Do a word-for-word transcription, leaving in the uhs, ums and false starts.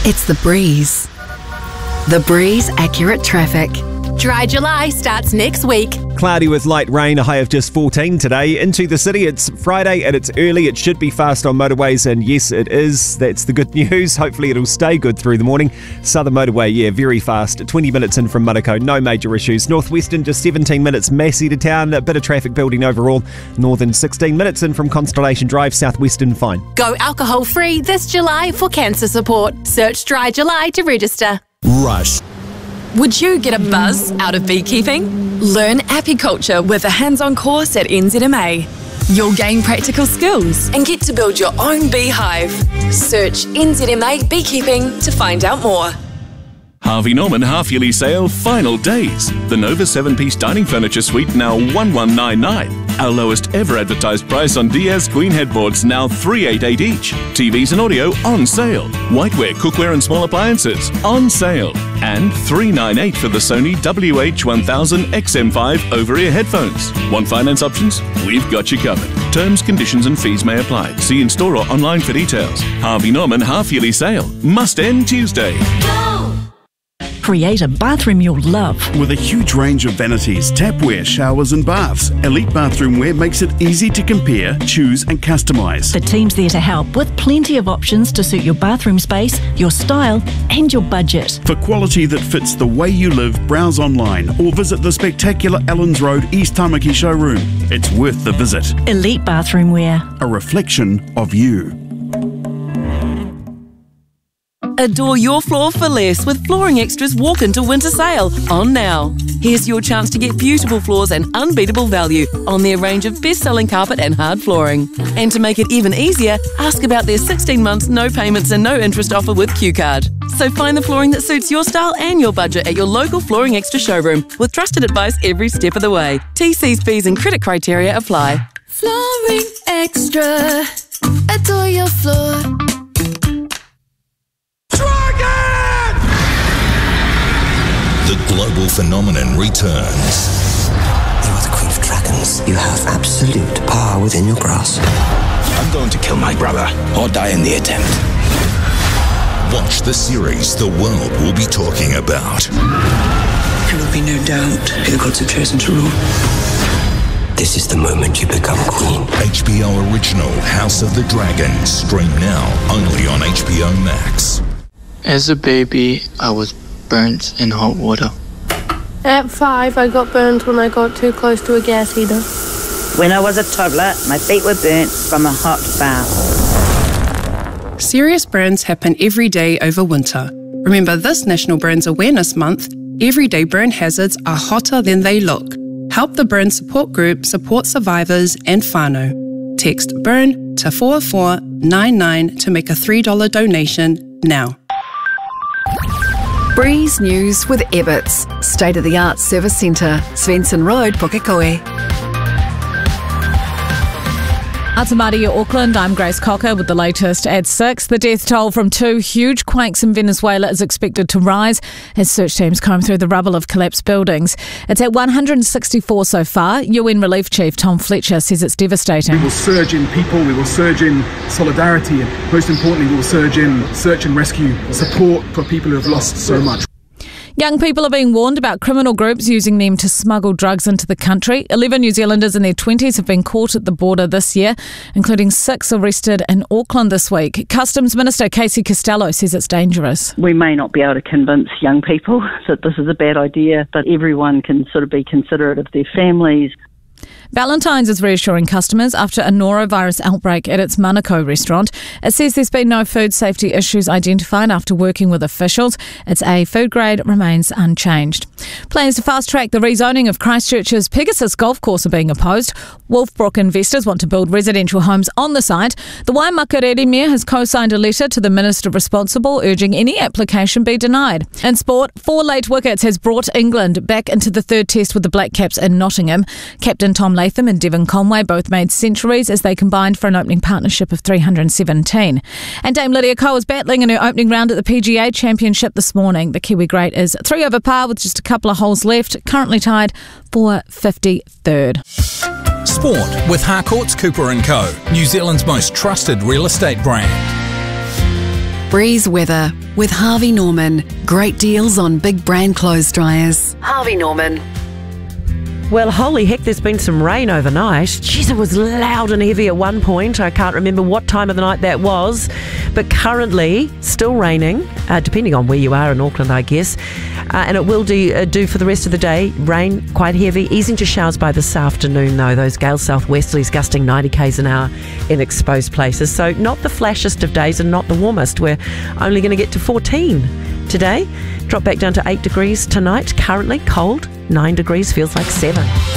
It's the Breeze. The Breeze Accurate Traffic. Dry July starts next week. Cloudy with light rain, a high of just fourteen today. Into the city, it's Friday and it's early. It should be fast on motorways, and yes, it is. That's the good news. Hopefully it'll stay good through the morning. Southern Motorway, yeah, very fast. twenty minutes in from Manukau, no major issues. Northwestern, just seventeen minutes. Massey to town, a bit of traffic building overall. Northern, sixteen minutes in from Constellation Drive. Southwestern, fine. Go alcohol free this July for cancer support. Search Dry July to register. Rush. Would you get a buzz out of beekeeping? Learn apiculture with a hands-on course at N Z M A. You'll gain practical skills and get to build your own beehive. Search N Z M A Beekeeping to find out more. Harvey Norman half-yearly sale final days. The Nova seven-piece dining furniture suite now one one nine nine. Our lowest ever advertised price on Diaz Queen headboards now three eight eight each. T Vs and audio on sale. Whiteware, cookware and small appliances on sale. And three nine eight for the Sony W H one thousand X M five over-ear headphones. Want finance options? We've got you covered. Terms, conditions and fees may apply. See in store or online for details. Harvey Norman half-yearly sale. Must end Tuesday. Create a bathroom you'll love. With a huge range of vanities, tapware, showers and baths, Elite Bathroom Wear makes it easy to compare, choose and customise. The team's there to help with plenty of options to suit your bathroom space, your style and your budget. For quality that fits the way you live, browse online or visit the spectacular Ellens Road East Tamaki showroom. It's worth the visit. Elite Bathroom Wear. A reflection of you. Adore your floor for less with Flooring Extra's Walk Into Winter Sale on now. Here's your chance to get beautiful floors and unbeatable value on their range of best-selling carpet and hard flooring. And to make it even easier, ask about their sixteen months no payments and no interest offer with Q Card. So find the flooring that suits your style and your budget at your local Flooring Extra showroom with trusted advice every step of the way. T Cs, fees and credit criteria apply. Flooring Extra. Adore your floor. The global phenomenon returns. You are the Queen of Dragons. You have absolute power within your grasp. I'm going to kill my brother or die in the attempt. Watch the series the world will be talking about. There will be no doubt who the gods have chosen to rule. This is the moment you become queen. H B O original House of the Dragon. Stream now only on H B O Max. As a baby, I was burnt in hot water. At five, I got burned when I got too close to a gas heater. When I was a toddler, my feet were burnt from a hot bath. Serious burns happen every day over winter. Remember this National Burns Awareness Month, everyday burn hazards are hotter than they look. Help the Burn Support Group support survivors and whānau. Text BURN to four four nine nine to make a three dollars donation now. Breeze News with Ebbets, state-of-the-art service centre, Svensson Road, Pukekohe. Atamari, Auckland, I'm Grace Cocker with the latest at six. The death toll from two huge quakes in Venezuela is expected to rise as search teams comb through the rubble of collapsed buildings. It's at one hundred sixty-four so far. U N Relief Chief Tom Fletcher says it's devastating. We will surge in people, we will surge in solidarity, and most importantly, we will surge in search and rescue support for people who have lost so much. Young people are being warned about criminal groups using them to smuggle drugs into the country. Eleven New Zealanders in their twenties have been caught at the border this year, including six arrested in Auckland this week. Customs Minister Casey Costello says it's dangerous. We may not be able to convince young people that this is a bad idea, but everyone can sort of be considerate of their families. Valentine's is reassuring customers after a norovirus outbreak at its Manukau restaurant. It says there's been no food safety issues identified after working with officials. Its A food grade remains unchanged. Plans to fast-track the rezoning of Christchurch's Pegasus golf course are being opposed. Wolfbrook investors want to build residential homes on the site. The Waimakariri Mayor has co-signed a letter to the Minister responsible urging any application be denied. In sport, four late wickets has brought England back into the third test with the Black Caps in Nottingham. Captain Tom Latham and Devon Conway both made centuries as they combined for an opening partnership of three hundred seventeen. And Dame Lydia Ko is battling in her opening round at the P G A Championship this morning. The Kiwi great is three over par with just a couple of holes left, currently tied for fifty-third. Sport with Harcourts Cooper and Co, New Zealand's most trusted real estate brand. Breeze weather with Harvey Norman. Great deals on big brand clothes dryers. Harvey Norman. Well, holy heck, there's been some rain overnight. Jeez, it was loud and heavy at one point. I can't remember what time of the night that was. But currently, still raining, uh, depending on where you are in Auckland, I guess. Uh, and it will do, uh, do for the rest of the day. Rain, quite heavy, easing to showers by this afternoon, though. Those gale southwesterlies gusting ninety kays an hour in exposed places. So not the flashiest of days and not the warmest. We're only going to get to fourteen today. Drop back down to eight degrees tonight. Currently cold. nine degrees feels like seven.